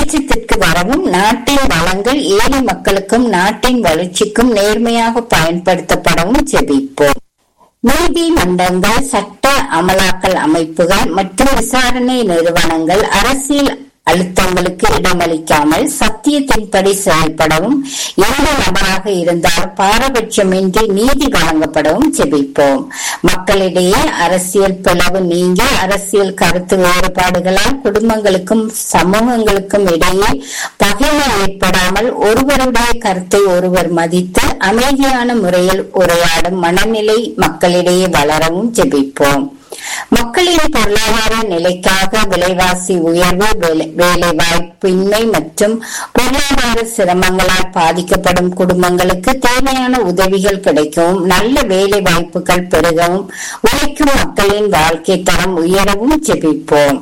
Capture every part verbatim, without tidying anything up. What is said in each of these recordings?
வெளிச்சத்திற்கு வரவும் நாட்டின் வளங்கள் ஏழை மக்களுக்கும் நாட்டின் வளர்ச்சிக்கும் நேர்மையாக பயன்படுத்தப்படவும் ஜெபிப்போம். நீதிமன்றங்கள், சட்ட அமலாக்கல் அமைப்புகள் மற்றும் விசாரணை நிறுவனங்கள் அரசியல் அழுத்தங்களுக்கு இடமளிக்காமல் சத்தியத்தின்படி செயல்படவும், எந்த நபராக இருந்தாலும் பாரபட்சமின்றி நீதி வழங்கப்படவும் ஜெபிப்போம். மக்களிடையே அரசியல் பிளவு நீங்கி அரசியல் கருத்து வேறுபாடுகளால் குடும்பங்களுக்கும் சமூகங்களுக்கும் இடையே பகைமை ஏற்படாமல் ஒருவருடைய கருத்தை ஒருவர் மதித்து அமைதியான முறையில் உரையாடும் மனநிலை மக்களிடையே வளரவும் ஜெபிப்போம். மக்களின் பொருளாதார நிலைக்காக விலைவாசி உயர்வு, வேலை வாய்ப்பின்மை மற்றும் பொருளாதார சிரமங்களால் பாதிக்கப்படும் குடும்பங்களுக்கு தேவையான உதவிகள் கிடைக்கவும், நல்ல வேலை வாய்ப்புகள் பெருகவும், உழைக்கும் மக்களின் வாழ்க்கை தரம் உயரவும் ஜெபிப்போம்.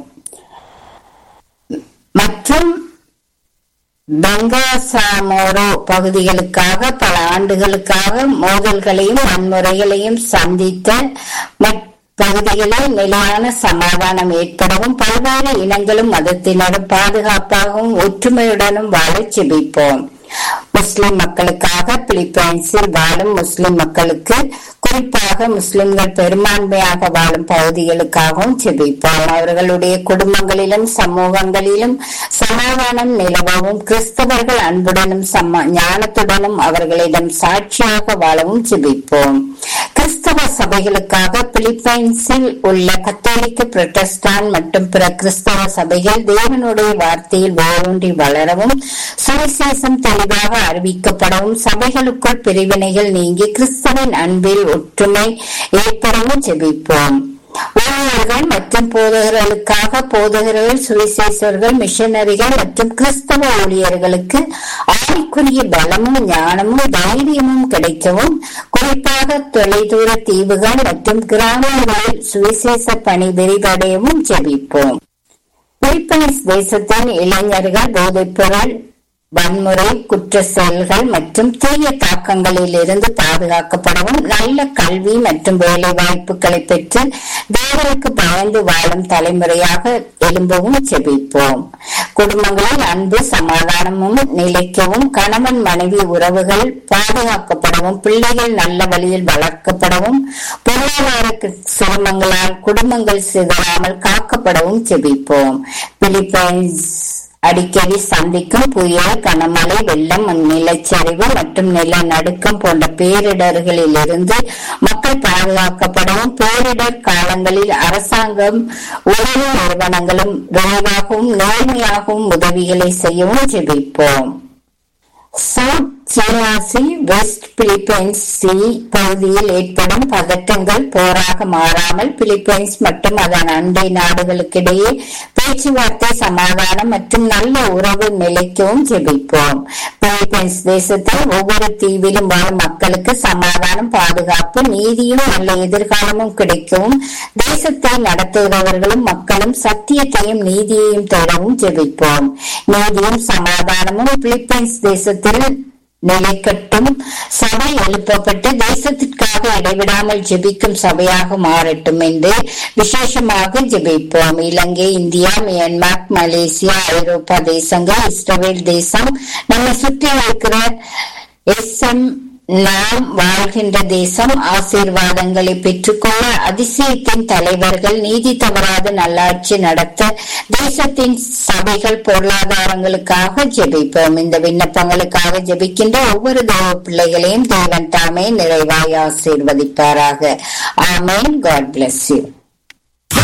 மற்றும் பெங்காசாமோரோ பகுதிகளுக்காக பல ஆண்டுகளுக்காக மோதல்களையும் வன்முறைகளையும் சந்தித்த பகுதிகளில் நிலையான சமாதானம் ஏற்படவும், பல்வேறு இனங்களும் மதத்தினரும் பாதுகாப்பாகவும் ஒற்றுமையுடனும் வாழ ஜெபிப்போம். முஸ்லிம் மக்களுக்காக பிலிப்பைன்ஸில் வாழும் முஸ்லிம் மக்களுக்கு, குறிப்பாக முஸ்லிம்கள் பெரும்பான்மையாக வாழும் பகுதிகளுக்காகவும் ஜெபிப்போம். அவர்களுடைய குடும்பங்களிலும் சமூகங்களிலும் சமாதானம் நிலவவும், கிறிஸ்தவர்கள் அன்புடனும் சம ஞானத்துடனும் அவர்களிடம் சாட்சியாக வாழவும் ஜெபிப்போம். கிறிஸ்தவ சபைகளுக்காக பிலிப்பைன்ஸில் உள்ள கத்தோலிக்க, புரட்டஸ்டான் மற்றும் பிற கிறிஸ்தவ சபைகள் தேவனுடைய வார்த்தையில் வேரூன்றி வளரவும், சுவிசேஷம் தெளிவாக அறிவிக்கப்படவும், சபைகளுக்குள் பிரிவினைகள் நீங்கி கிறிஸ்தவின் அன்பில் ஒற்றுமை ஏற்படவும் ஜெபிப்போம். ஊழியர்கள் மற்றும் போதகர்களுக்காக போதகர்கள், சுவிசேஷர்கள், மிஷனரிகள் மற்றும் கிறிஸ்தவ ஊழியர்களுக்கு ஆவிக்குரிய பலமும் ஞானமும் தைரியமும் கிடைக்கவும், குறிப்பாக தொலைதூர தீவுகள் மற்றும் கிராமங்களில் சுவிசேஷ பணி விரிவடையவும் ஜெபிப்போம். பிலிப்பைன்ஸ் தேசத்தின் இளைஞர்கள் போதைப்பொருள், வன்முறை, குற்ற செயல்கள் மற்றும் தீய தாக்கங்களில் இருந்து பாதுகாக்கப்படவும், நல்ல கல்வி மற்றும் வேலை வாய்ப்புகளை பெற்று தேவனுக்கு பயந்து வாழும் தலைமுறையாக எழும்பவும் ஜெபிப்போம். குடும்பங்களில் அன்பு சமாதானமும் நிலைக்கவும், கணவன் மனைவி உறவுகள் பாதுகாக்கப்படவும், பிள்ளைகள் நல்ல வழியில் வளர்க்கப்படவும், பொருளாதார சிரமங்களால் குடும்பங்கள் சிதறாமல் காக்கப்படவும் ஜெபிப்போம். பிலிப்பைன்ஸ் அடிக்கடி சந்திக்கும் புயல், கனமழை, வெள்ளம், நிலச்சரிவு மற்றும் நிலநடுக்கம் போன்ற பேரிடர்களில் இருந்து மக்கள் பாதுகாக்கப்படவும், பேரிடர் காலங்களில் அரசாங்கம், உதவி நிறுவனங்களும் விரைவாகவும் நேர்மையாகவும் உதவிகளை செய்யவும் ஜெபிப்போம். சவுத் சீனா சி, வெஸ்ட் பிலிப்பைன்ஸ் சி பகுதியில் ஏற்படும் பதட்டங்கள் போராக மாறாமல் பிலிப்பைன்ஸ் மற்றும் அதன் அண்டை நாடுகளுக்கிடையே பேச்சுவார்த்தை, சமாதானம் மற்றும் நல்ல உறவு நிலைக்கவும் ஜெபிப்போம். பிலிப்பைன்ஸ் தேசத்தில் ஒவ்வொரு தீவிலும் வாழும் மக்களுக்கு சமாதானம், பாதுகாப்பு, நீதியும் நல்ல எதிர்காலமும் கிடைக்கவும், தேசத்தை நடத்துகிறவர்களும் மக்களும் சத்தியத்தையும் நீதியையும் தேடவும் ஜெபிப்போம். நீதியும் சமாதானமும் பிலிப்பைன்ஸ் தேசத்தில் நிலைக்கட்டும். சபை எழுப்பப்பட்டு தேசத்திற்காக இடைவிடாமல் ஜெபிக்கும் சபையாக மாறட்டும் என்று விசேஷமாக ஜெபிப்போம். இலங்கை, இந்தியா, மியான்மர், மலேசியா, ஐரோப்பா தேசங்கள், இஸ்ரேல் தேசம், நம்மை சுற்றி இருக்கிற எஸ் எம் நாம் வாழ்கின்ற தேசம் ஆசீர்வாதங்களை பெற்றுக்கொள்ள, அதிசயத்தின் தலைவர்கள் நீதி தவறாத நல்லாட்சி நடத்த, தேசத்தின் சபைகள் பொருளாதாரங்களுக்காக ஜெபிப்போம். இந்த விண்ணப்பங்களுக்காக ஜெபிக்கின்ற ஒவ்வொரு தேவ பிள்ளைகளையும் தேவன் தாமே நிறைவாய் ஆசீர்வதிப்பாராக. ஆமென். God bless you.